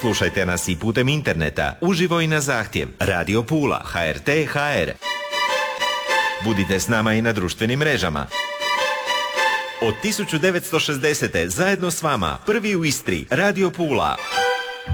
Slušajte nas i putem interneta, uživo i na zahtjev. Radio Pula, HRT, HR. Budite s nama i na društvenim mrežama. Od 1960. zajedno s vama, prvi u Istri, Radio Pula.